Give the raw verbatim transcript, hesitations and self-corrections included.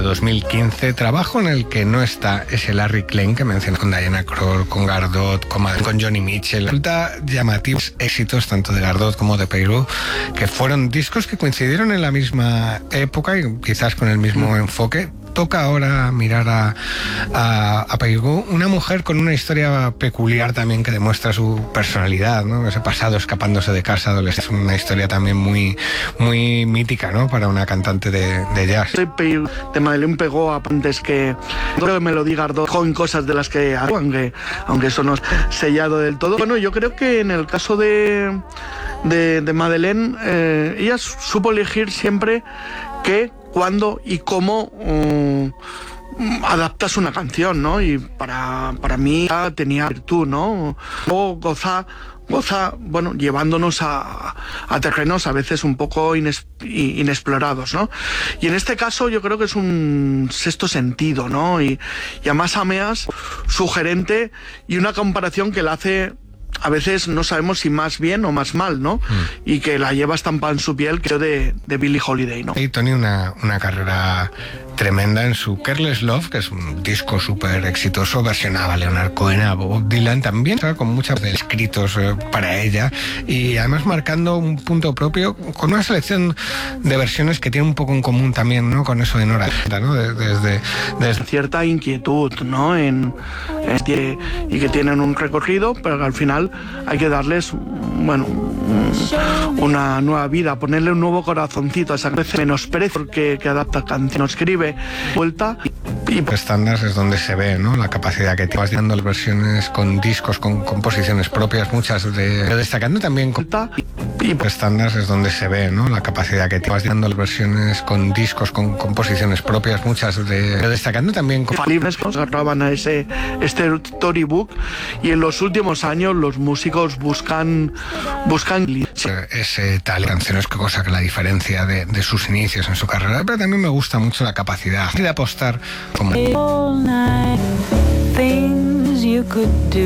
dos mil quince, trabajo en el que no está ese Larry Klein que mencioné, con Diana Krall, con Gardot, con, con Johnny Mitchell. Resulta llamativos éxitos tanto de Gardot como de Peirou, que fueron discos que coincidieron en la misma época y quizás con el mismo enfoque. Toca ahora mirar a, a, a Peirou, una mujer con una historia peculiar también que demuestra su personalidad, ¿no? Ese pasado escapándose de casa adolescente. Es una historia también muy, muy mítica, ¿no? Para una cantante de, de jazz. De Madeleine Pegó, antes que no creo que me lo diga Gardot, con cosas de las que hago, aunque, aunque eso no es sellado del todo. Bueno, yo creo que en el caso de, de, de Madeleine, eh, ella supo elegir siempre qué, cuándo y cómo um, adaptas una canción, ¿no? Y para, para mí tenía virtud, ¿no? O goza, goza, bueno, llevándonos a, a terrenos a veces un poco ines, inexplorados, ¿no? Y en este caso yo creo que es un sexto sentido, ¿no? Y, y además Ameas, sugerente, y una comparación que la hace... A veces no sabemos si más bien o más mal, ¿no? Mm. Y que la lleva estampada en su piel, creo, de, de Billie Holiday, ¿no? Y Tony, una, una carrera tremenda en su Careless Love, que es un disco súper exitoso, versionaba a Leonard Cohen, a Bob Dylan también, ¿sabes? Con muchos escritos eh, para ella, y además marcando un punto propio, con una selección de versiones que tiene un poco en común también, ¿no? Con eso de Nora, ¿no? Desde, desde... cierta inquietud, ¿no? En, en, y que tienen un recorrido, pero que al final hay que darles, bueno, una nueva vida, ponerle un nuevo corazoncito a esa veces menosprecio que, que adapta canción, escribe, vuelta y... Estándares es donde se ve, ¿no? La capacidad que te vas dando las versiones con discos, con composiciones propias, muchas de... Pero destacando también con... Y estándares es donde se ve, ¿no? La capacidad que te vas dando las versiones con discos, con composiciones propias, muchas de... Pero destacando también con... Falibles que agarraban a ese este storybook, y en los últimos años los músicos buscan buscan ese tal canciones, que cosa que la diferencia de, de sus inicios en su carrera. Pero también me gusta mucho la capacidad de apostar como...